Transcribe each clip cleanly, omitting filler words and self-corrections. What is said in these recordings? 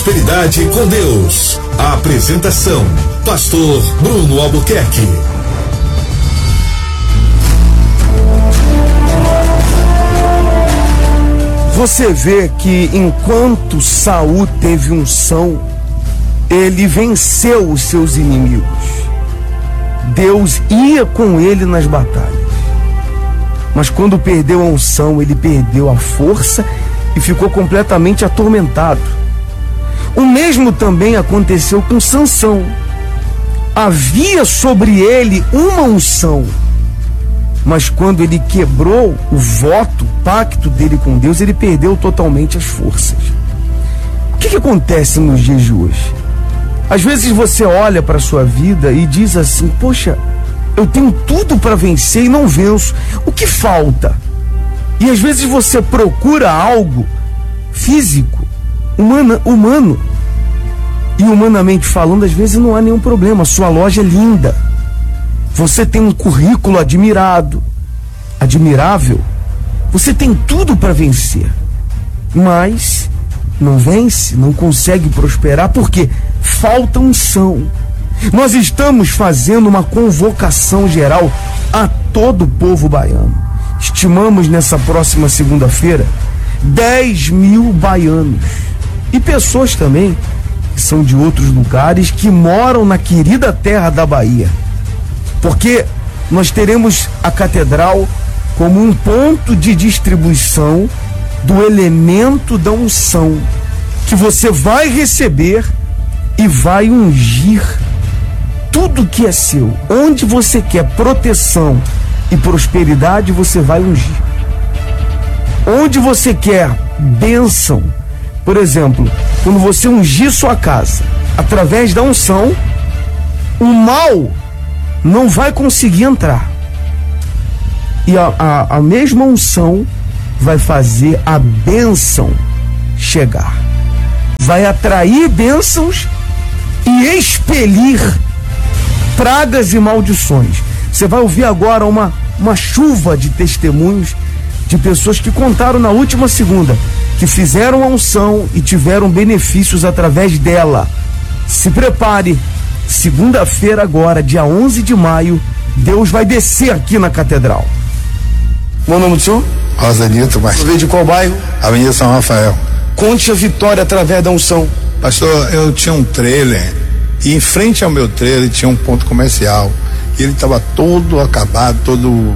prosperidade com Deus. A apresentação: Pastor Bruno Albuquerque. Você vê que enquanto Saul teve unção, ele venceu os seus inimigos. Deus ia com ele nas batalhas. Mas quando perdeu a unção, ele perdeu a força e ficou completamente atormentado. O mesmo também aconteceu com Sansão. Havia sobre ele uma unção, mas quando ele quebrou o voto, o pacto dele com Deus, ele perdeu totalmente as forças. O que acontece nos dias de hoje? Às vezes você olha para a sua vida e diz assim: poxa, eu tenho tudo para vencer e não venço. O que falta? E às vezes você procura algo físico, humano. E humanamente falando, às vezes não há nenhum problema. Sua loja é linda. Você tem um currículo admirável. Você tem tudo para vencer. Mas não vence, não consegue prosperar porque falta unção. Nós estamos fazendo uma convocação geral a todo o povo baiano. Estimamos nessa próxima segunda-feira 10.000 baianos e pessoas também que são de outros lugares, que moram na querida terra da Bahia, porque nós teremos a catedral como um ponto de distribuição do elemento da unção, que você vai receber e vai ungir tudo que é seu. Onde você quer proteção e prosperidade, você vai ungir. Onde você quer bênção, por exemplo, quando você ungir sua casa através da unção, o mal não vai conseguir entrar. E a mesma unção vai fazer a bênção chegar. Vai atrair bênçãos e expelir pragas e maldições. Você vai ouvir agora uma chuva de testemunhos de pessoas que contaram na última segunda que fizeram a unção e tiveram benefícios através dela. Se prepare, segunda-feira agora, dia 11 de maio, Deus vai descer aqui na catedral. Qual o nome do senhor? Rosa Nilton, mas... Você veio de qual bairro? Avenida São Rafael. Conte a vitória através da unção. Pastor, eu tinha um trailer e em frente ao meu trailer tinha um ponto comercial e ele estava todo acabado, todo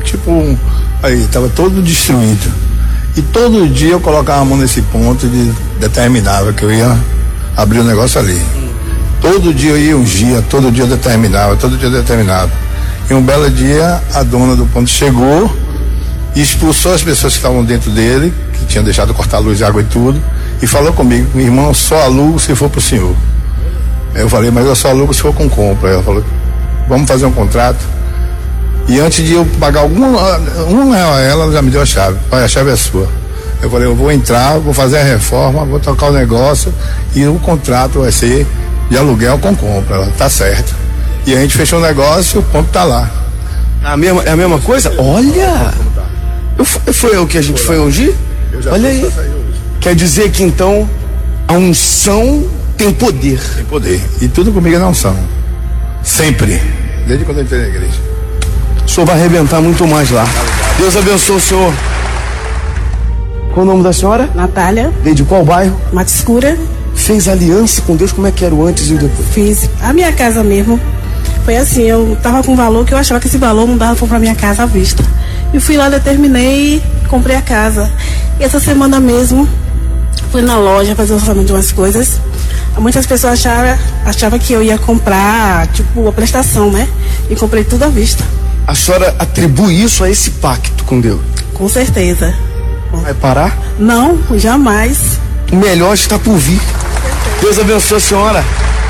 estava todo destruído. E todo dia eu colocava a mão nesse ponto e determinava que eu ia abrir um negócio ali. Todo dia eu ia ungir, todo dia eu determinava. E um belo dia a dona do ponto chegou e expulsou as pessoas que estavam dentro dele, que tinham deixado cortar luz, água e tudo, e falou comigo: irmão, só alugo se for pro senhor. Eu falei: mas eu só alugo se for com compra. Ela falou: vamos fazer um contrato. E antes de eu pagar um real a ela já me deu a chave. Pai, a chave é sua. Eu falei: eu vou entrar, vou fazer a reforma, vou tocar o negócio e o contrato vai ser de aluguel com compra. Ela: tá certo. E a gente fechou o negócio e o ponto tá lá. É a mesma coisa? Olha! Foi o que a gente foi ungir? Olha aí. Quer dizer que então a unção tem poder. Tem poder. E tudo comigo é na unção. Sempre. Desde quando eu entrei na igreja. O senhor vai arrebentar muito mais lá. Deus abençoe o senhor. Qual o nome da senhora? Natália. Veio de qual bairro? Mata Escura. Fez aliança com Deus? Como é que era o antes e o depois? Fiz. A minha casa mesmo. Foi assim, eu tava com um valor que eu achava que esse valor não dava pra minha casa à vista. E fui lá, determinei e comprei a casa. E essa semana mesmo, fui na loja fazer o orçamento de umas coisas. Muitas pessoas achavam que eu ia comprar, a prestação, né? E comprei tudo à vista. A senhora atribui isso a esse pacto com Deus? Com certeza. Vai parar? Não, jamais. O melhor está por vir. Deus abençoe a senhora.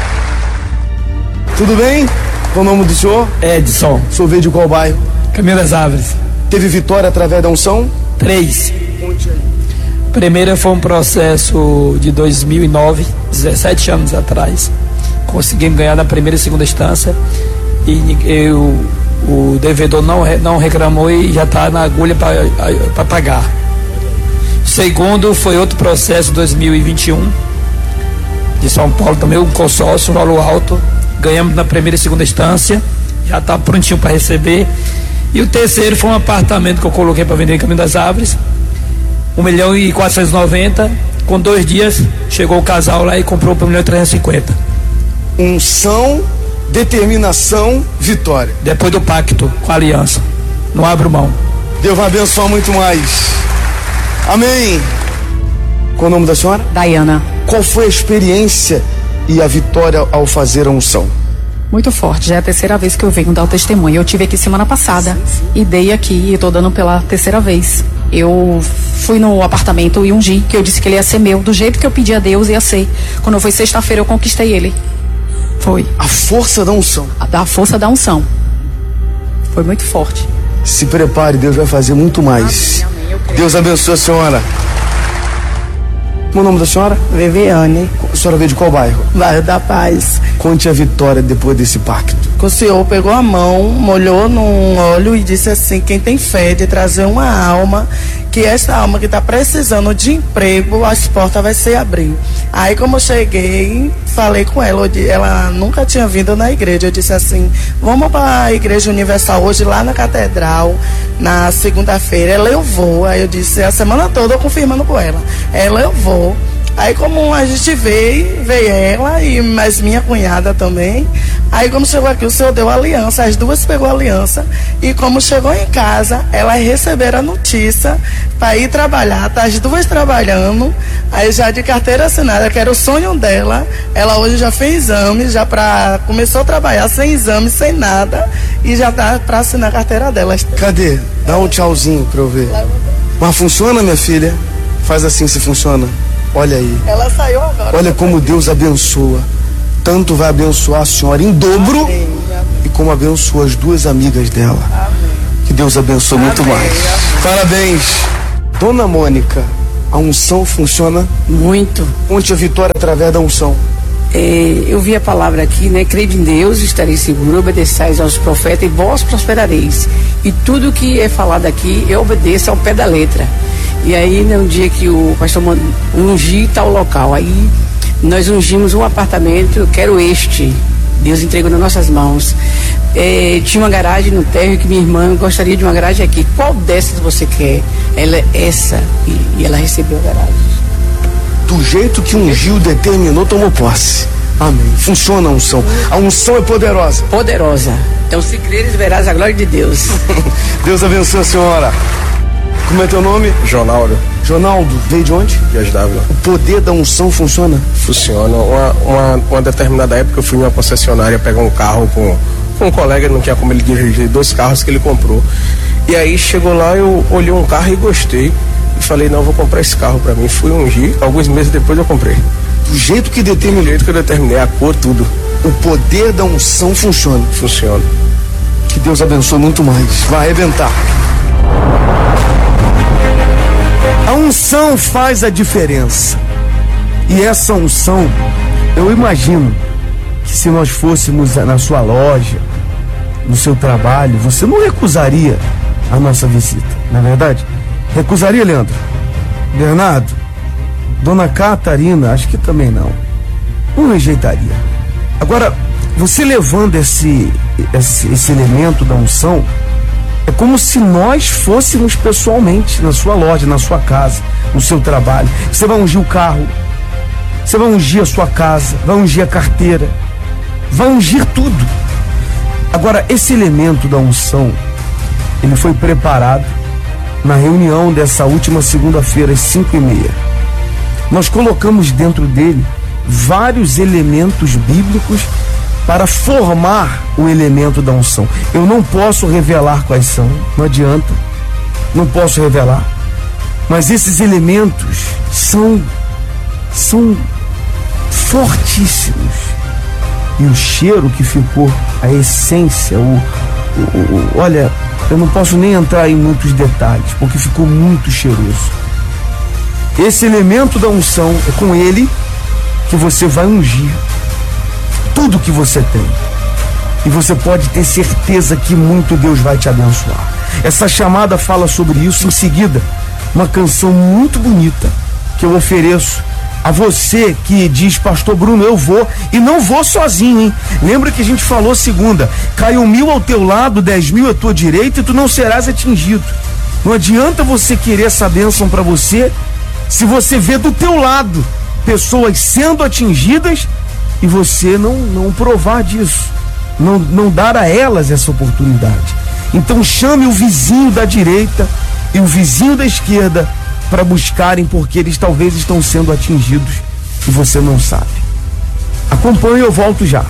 Tudo bem? Qual o nome do senhor? Edson. O senhor veio de qual bairro? Caminho das Árvores. Teve vitória através da unção? 3. Primeira foi um processo de 2009, 17 anos atrás. Conseguimos ganhar na primeira e segunda instância. E o devedor não reclamou e já está na agulha para pagar. Segundo foi outro processo, 2021, de São Paulo também, um consórcio, valor alto. Ganhamos na primeira e segunda instância, já está prontinho para receber. E o terceiro foi um apartamento que eu coloquei para vender em Caminho das Árvores, 1.490.000. Com 2 dias chegou o casal lá e comprou por 1.350.000. Unção, determinação, vitória. Depois do pacto com a aliança, não abro mão. Deus vai abençoar muito mais. Amém. Qual o nome da senhora? Dayana. Qual foi a experiência e a vitória ao fazer a unção? Muito forte, já é a terceira vez que eu venho dar o testemunho. Eu tive aqui semana passada e dei aqui e estou dando pela terceira vez. Eu fui no apartamento e ungi, que eu disse que ele ia ser meu, do jeito que eu pedi a Deus ia ser. Quando foi sexta-feira eu conquistei ele. Foi. A força da unção. A força da unção. Foi muito forte. Se prepare, Deus vai fazer muito mais. Amém, Deus abençoe a senhora. Qual o nome da senhora? Viviane. A senhora veio de qual bairro? Bairro da Paz. Conte a vitória depois desse pacto. O senhor pegou a mão, molhou num óleo e disse assim: quem tem fé de trazer uma alma, que esta alma que está precisando de emprego, as portas vai se abrir. Aí como eu cheguei, falei com ela, ela nunca tinha vindo na igreja, eu disse assim: vamos para a Igreja Universal hoje lá na Catedral, na segunda-feira. Ela, eu vou. Aí eu disse, a semana toda eu confirmando com ela. Ela, eu vou. Aí como a gente veio ela e mais minha cunhada também. Aí quando chegou aqui, o senhor deu a aliança, as duas pegou a aliança. E como chegou em casa, elas receberam a notícia para ir trabalhar, tá as duas trabalhando. Aí já de carteira assinada, que era o sonho dela. Ela hoje já fez exame, começou a trabalhar sem exame, sem nada. E já tá para assinar a carteira dela. Cadê? Dá um tchauzinho pra eu ver. Mas funciona, minha filha? Faz assim se funciona. Olha aí. Ela saiu agora. Olha como Deus abençoa. Tanto vai abençoar a senhora em dobro. Amém. E como abençoa as duas amigas dela. Amém. Que Deus abençoe muito mais. Amém. Parabéns. Dona Mônica, a unção funciona? Muito. Conte a vitória através da unção. Eu vi a palavra aqui, né? Crede em Deus, estareis seguro, obedeçais aos profetas e vós prosperareis. E tudo que é falado aqui, eu obedeço ao pé da letra. E aí, no dia que o pastor ungiu tal local, aí nós ungimos um apartamento, quero este. Deus entregou nas nossas mãos. Tinha uma garagem no térreo que minha irmã gostaria de uma garagem aqui. Qual dessas você quer? Ela é essa. E ela recebeu a garagem. Do jeito que ungiu, determinou, tomou posse. Amém. Funciona a unção. A unção é poderosa. Poderosa. Então, se creres, verás a glória de Deus. Deus abençoe a senhora. Como é teu nome? Ronaldo. Ronaldo, veio de onde? Dias d'Ávila. O poder da unção funciona? Funciona. Uma determinada época eu fui numa concessionária pegar um carro com um colega, não tinha como ele dirigir 2 carros que ele comprou. E aí chegou lá, eu olhei um carro e gostei. E falei, não, vou comprar esse carro pra mim. Fui ungir, alguns meses depois eu comprei. Do jeito que determinou? Do jeito que eu determinei, a cor, tudo. O poder da unção funciona? Funciona. Que Deus abençoe muito mais. Vai arrebentar. A unção faz a diferença. E essa unção, eu imagino que se nós fôssemos na sua loja, no seu trabalho, você não recusaria a nossa visita, não é verdade? Recusaria, Leandro? Bernardo? Dona Catarina? Acho que também não. Não rejeitaria. Agora, você levando esse elemento da unção, é como se nós fôssemos pessoalmente na sua loja, na sua casa, no seu trabalho. Você vai ungir o carro, você vai ungir a sua casa, vai ungir a carteira, vai ungir tudo. Agora, esse elemento da unção, ele foi preparado na reunião dessa última segunda-feira, às 5h30. Nós colocamos dentro dele vários elementos bíblicos para formar o elemento da unção. Eu não posso revelar quais são, não adianta, não posso revelar. Mas esses elementos são fortíssimos. E o cheiro que ficou, a essência, olha, eu não posso nem entrar em muitos detalhes, porque ficou muito cheiroso. Esse elemento da unção é com ele que você vai ungir tudo que você tem. E você pode ter certeza que muito Deus vai te abençoar. Essa chamada fala sobre isso. Em seguida, uma canção muito bonita que eu ofereço A você que diz, pastor Bruno, eu vou e não vou sozinho, hein? Lembra que a gente falou segunda, caiu 1.000 ao teu lado, 10.000 à tua direita e tu não serás atingido. Não adianta você querer essa bênção para você se você vê do teu lado pessoas sendo atingidas e você não provar disso, não dar a elas essa oportunidade. Então chame o vizinho da direita e o vizinho da esquerda para buscarem, porque eles talvez estão sendo atingidos e você não sabe. Acompanhe, eu volto já.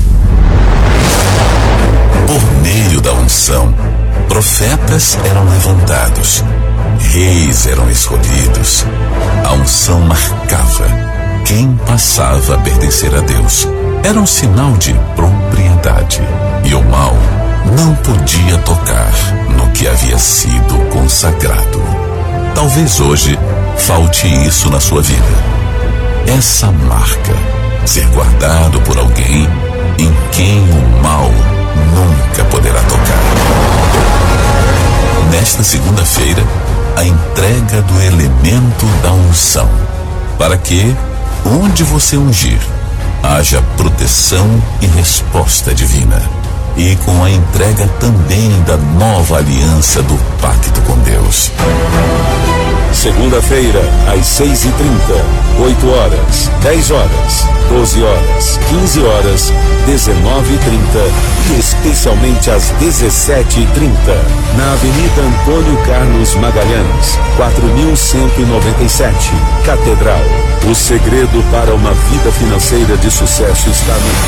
Por meio da unção, profetas eram levantados, reis eram escolhidos. A unção marcava quem passava a pertencer a Deus. Era um sinal de propriedade, e o mal não podia tocar no que havia sido consagrado. Talvez hoje falte isso na sua vida. Essa marca, ser guardado por alguém em quem o mal nunca poderá tocar. Nesta segunda-feira, a entrega do elemento da unção, para que, onde você ungir, haja proteção e resposta divina. E com a entrega também da nova aliança do pacto com Deus. Segunda-feira, às 6h30, 8 horas, 10 horas, 12 horas, 15 horas, 19h30 e especialmente às 17h30, na Avenida Antônio Carlos Magalhães, 4197, Catedral. O segredo para uma vida financeira de sucesso está no